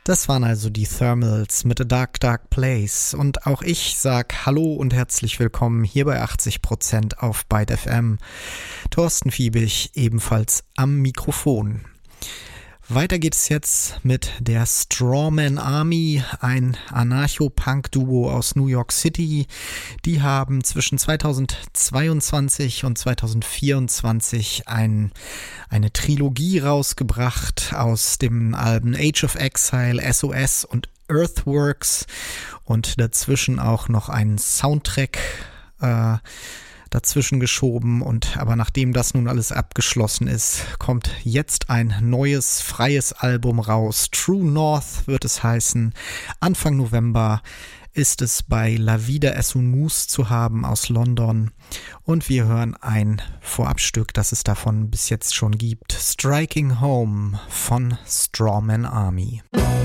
Das waren also die Thermals mit A Dark Dark Place und auch ich sag Hallo und herzlich willkommen hier bei 80% auf Byte FM. Thorsten Fiebig ebenfalls am Mikrofon. Weiter geht es jetzt mit der Strawman Army, ein Anarcho-Punk-Duo aus New York City. Die haben zwischen 2022 und 2024 eine Trilogie rausgebracht aus den Alben Age of Exile, SOS und Earthworks und dazwischen auch noch einen Soundtrack dazwischen geschoben, aber nachdem das nun alles abgeschlossen ist, kommt jetzt ein neues, freies Album raus. True North wird es heißen. Anfang November ist es bei La Vida es un Mus zu haben aus London und wir hören ein Vorabstück, das es davon bis jetzt schon gibt. Striking Home von Strawman Army.